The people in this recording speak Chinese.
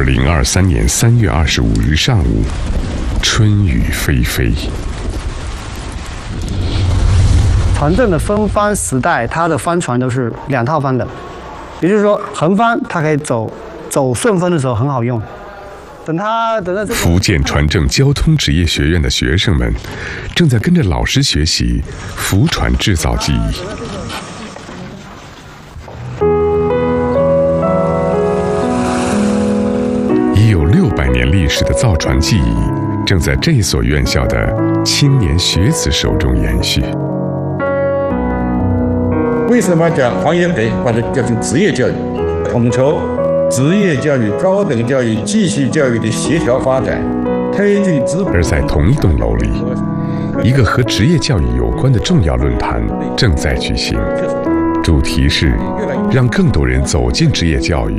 2023年3月25日上午，春雨霏霏。 船政的分帆时代，它的帆船都是2套帆的，也就是说横帆它可以走顺风的时候很好用。等到这个福建船政交通职业学院的学生们正在跟着老师学习浮船制造技艺。已有600年历史的造船技艺，正在这所院校的青年学子手中延续。 为什么讲黄炎培把它叫成职业教育？统筹职业教育、高等教育、继续教育的协调发展，推进资本。 而在同一栋楼里，一个和职业教育有关的重要论坛正在举行，主题是让更多人走进职业教育，